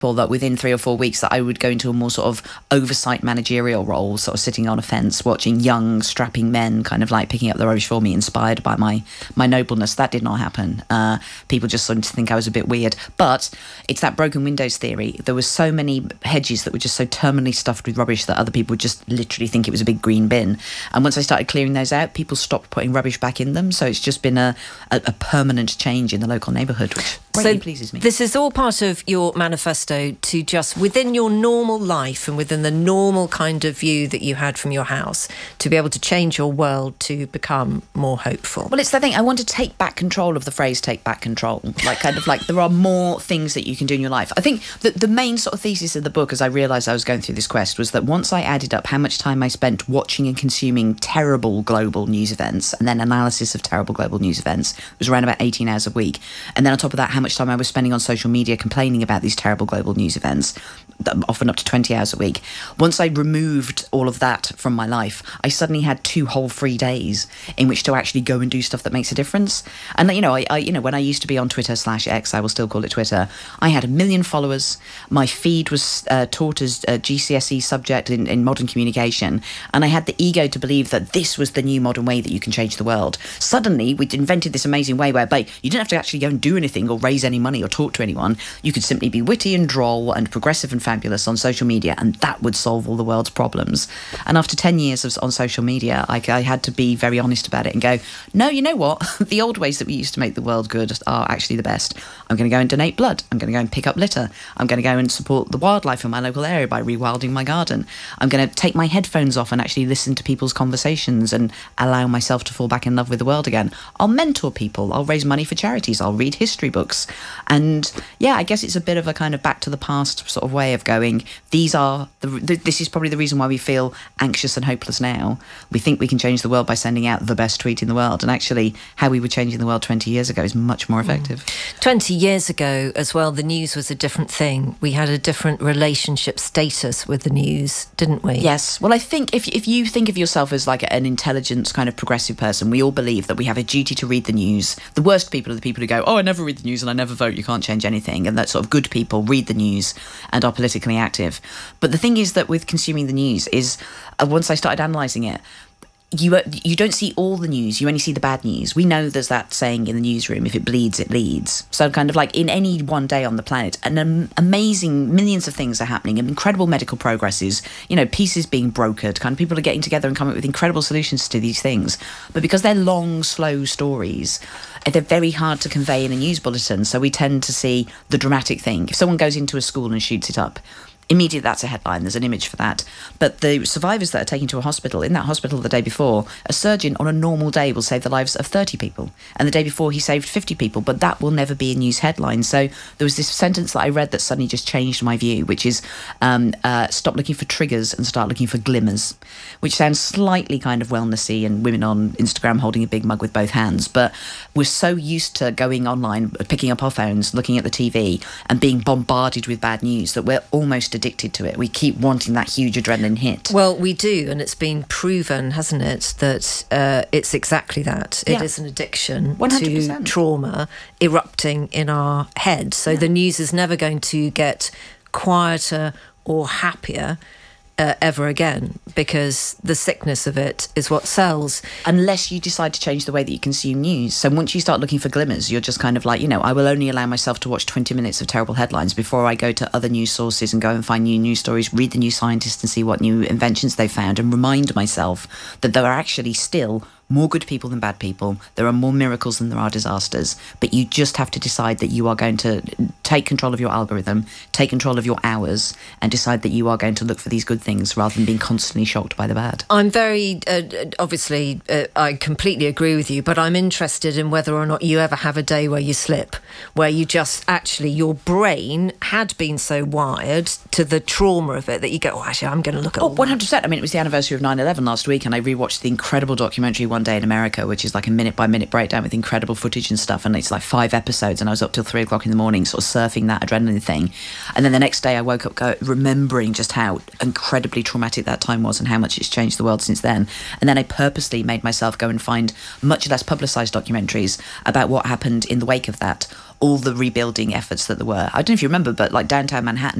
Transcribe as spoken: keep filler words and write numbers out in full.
Or that within three or four weeks that I would go into a more sort of oversight managerial role, sort of sitting on a fence, watching young, strapping men kind of like picking up the rubbish for me, inspired by my my nobleness. That did not happen. Uh, people just started to think I was a bit weird. But it's that broken windows theory. There were so many hedges that were just so terminally stuffed with rubbish that other people would just literally think it was a big green bin. And once I started clearing those out, people stopped putting rubbish back in them. So it's just been a, a, a permanent change in the local neighbourhood, which greatly so pleases me. This is all part of your manifesto to just, within your normal life and within the normal kind of view that you had from your house, to be able to change your world to become more hopeful. Well, it's the thing. I want to take back control of the phrase take back control. Like, kind of like there are more things that you can do in your life. I think that the main sort of thesis of the book, as I realised I was going through this quest, was that once I added up how much time I spent watching and consuming terrible global news events and then analysis of terrible global news events, it was around about eighteen hours a week. And then on top of that, how much time I was spending on social media complaining about these terrible global news events, often up to twenty hours a week. Once I removed all of that from my life, I suddenly had two whole free days in which to actually go and do stuff that makes a difference. And you know, I, I you know, when I used to be on Twitter slash X, I will still call it Twitter, I had a million followers. My feed was uh, taught as a G C S E subject in, in modern communication, and I had the ego to believe that this was the new modern way that you can change the world. Suddenly, we'd invented this amazing way whereby you didn't have to actually go and do anything or raise any money or talk to anyone. You could simply be witty and droll and progressive and fabulous on social media, and that would solve all the world's problems. And after ten years of, on social media, I, I had to be very honest about it and go, no, you know what? The old ways that we used to make the world good are actually the best. I'm going to go and donate blood. I'm going to go and pick up litter. I'm going to go and support the wildlife in my local area by rewilding my garden. I'm going to take my headphones off and actually listen to people's conversations and allow myself to fall back in love with the world again. I'll mentor people. I'll raise money for charities. I'll read history books. And yeah, I guess it's a bit of a kind of back to the past sort of way of going, these are the, this is probably the reason why we feel anxious and hopeless now. We think we can change the world by sending out the best tweet in the world, and actually how we were changing the world twenty years ago is much more effective. Mm. twenty years ago as well, the news was a different thing. We had a different relationship status with the news, didn't we? Yes. Well, I think if, if you think of yourself as like an intelligent kind of progressive person, we all believe that we have a duty to read the news. The worst people are the people who go, oh, I never read the news and I never vote, you can't change anything. And that sort of good people read the news and are politically active. But the thing is that with consuming the news is, uh, once I started analysing it, you uh, you don't see all the news, you only see the bad news. We know there's that saying in the newsroom, if it bleeds, it leads. So kind of like in any one day on the planet, an um, amazing millions of things are happening, and incredible medical progresses, you know, pieces being brokered, kind of people are getting together and coming up with incredible solutions to these things. But because they're long, slow stories, they're very hard to convey in a news bulletin. So we tend to see the dramatic thing. If someone goes into a school and shoots it up, immediately that's a headline, there's an image for that. But the survivors that are taken to a hospital, in that hospital the day before, a surgeon on a normal day will save the lives of thirty people. And the day before he saved fifty people, but that will never be a news headline. So there was this sentence that I read that suddenly just changed my view, which is um, uh, stop looking for triggers and start looking for glimmers, which sounds slightly kind of wellnessy and women on Instagram holding a big mug with both hands. But we're so used to going online, picking up our phones, looking at the T V and being bombarded with bad news that we're almost addicted to it. We keep wanting that huge adrenaline hit. Well, we do, and it's been proven, hasn't it, that uh, it's exactly that. It yeah. is an addiction one hundred percent to trauma erupting in our head. So yeah. the news is never going to get quieter or happier Uh, ever again, because the sickness of it is what sells. Unless you decide to change the way that you consume news. So once you start looking for glimmers, you're just kind of like, you know, I will only allow myself to watch twenty minutes of terrible headlines before I go to other news sources and go and find new news stories, read the New Scientist and see what new inventions they found, and remind myself that there are actually still more good people than bad people. There are more miracles than there are disasters. But you just have to decide that you are going to take control of your algorithm, take control of your hours, and decide that you are going to look for these good things rather than being constantly shocked by the bad. I'm very, uh, obviously, uh, I completely agree with you, but I'm interested in whether or not you ever have a day where you slip, where you just actually, your brain had been so wired to the trauma of it that you go, oh, actually, I'm going to look at oh, all one hundred percent. I mean, it was the anniversary of nine eleven last week, and I rewatched the incredible documentary One Day in America, which is like a minute by minute breakdown with incredible footage and stuff, and it's like five episodes, and I was up till three o'clock in the morning sort of surfing that adrenaline thing. And then the next day I woke up go, remembering just how incredibly traumatic that time was and how much it's changed the world since then. And then I purposely made myself go and find much less publicised documentaries about what happened in the wake of that, all the rebuilding efforts that there were. I don't know if you remember, but like downtown Manhattan